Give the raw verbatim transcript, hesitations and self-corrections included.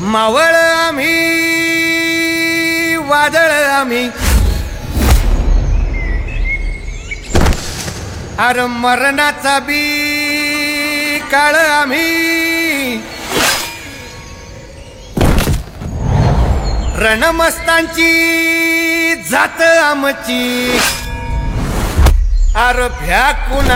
मावळ आम्ही वादळ आम्ही अर मरणाचा बी काळ आम्ही रणमस्तांची जात आमची अर भ्या कुणा